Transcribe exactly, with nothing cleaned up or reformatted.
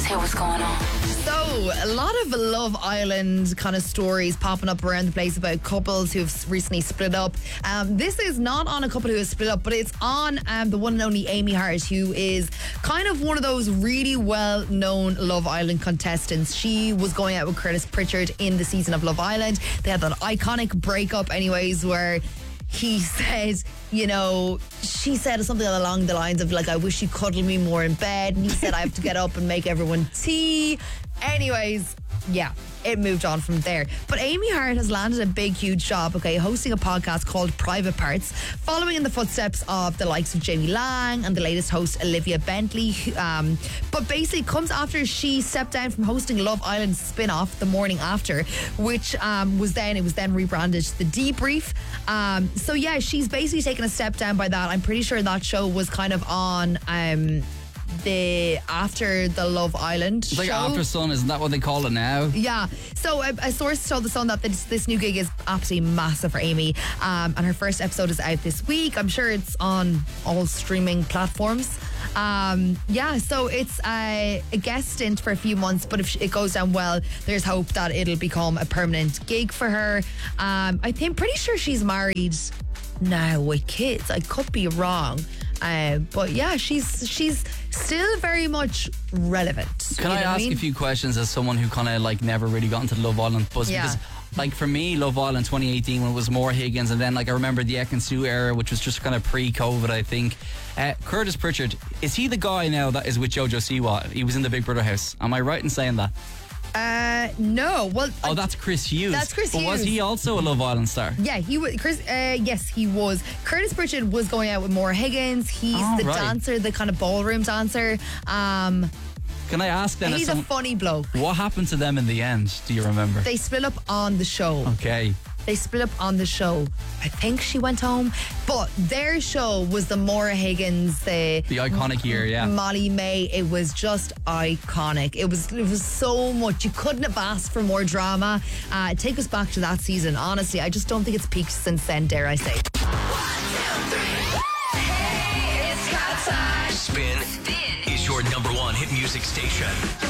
hear what's going on. So, a lot of Love Island kind of stories popping up around the place about couples who've recently split up. Um, this is not on a couple who has split up, but it's on um, the one and only Amy Hart, who is kind of one of those really well-known Love Island contestants. She was going out with Curtis Pritchard in the season of Love Island. They had that iconic breakup anyways, where he said, you know, she said something along the lines of like, I wish you cuddled me more in bed. And he said, I have to get up and make everyone tea. Anyways, yeah, it moved on from there. But Amy Hart has landed a big, huge job, okay, hosting a podcast called Private Parts, following in the footsteps of the likes of Jamie Lang and the latest host, Olivia Bentley. Um, but basically comes after she stepped down from hosting Love Island spin-off the morning after, which um, was then, it was then rebranded The Debrief. Um, so yeah, she's basically taken a step down by that. I'm pretty sure that show was kind of on... Um, the after the Love Island it's like show. After Sun, isn't that what they call it now? Yeah. So a, a source told The Sun that this, this new gig is absolutely massive for Amy, um, and her first episode is out this week. I'm sure it's on all streaming platforms. Um, yeah, so it's a, a guest stint for a few months, but if it goes down well, there's hope that it'll become a permanent gig for her. Um, I think pretty sure she's married now with kids. I could be wrong. Uh, but yeah, she's she's still very much relevant. Can you I know ask what I mean? a few questions as someone who kind of like never really got into the Love Island buzz? Yeah. Because like for me, Love Island twenty eighteen, when it was more Higgins, and then like I remember the Ekin-Su era, which was just kind of pre-COVID, I think. Uh, Curtis Pritchard, is he the guy now that is with Jojo Siwa? He was in the Big Brother house. Am I right in saying that? Uh, no. Well, Oh, that's Chris Hughes. That's Chris But was Hughes. he also a Love Island star? yeah, he was. Chris, uh, yes, he was. Curtis Pritchard was going out with Maura Higgins. He's Oh, the right. dancer, the kind of ballroom dancer. Um, Can I ask then? as he's a someone- funny bloke. what happened to them in the end? Do you remember? They split up on the show. Okay. They split up on the show. I think she went home, but their show was the Maura Higgins, the The iconic year, yeah. Molly May. It was just iconic. It was it was so much. You couldn't have asked for more drama. Uh, take us back to that season. Honestly, I just don't think it's peaked since then. Dare I say? Hey, it's Cat Time. Spin is your number one hit music station.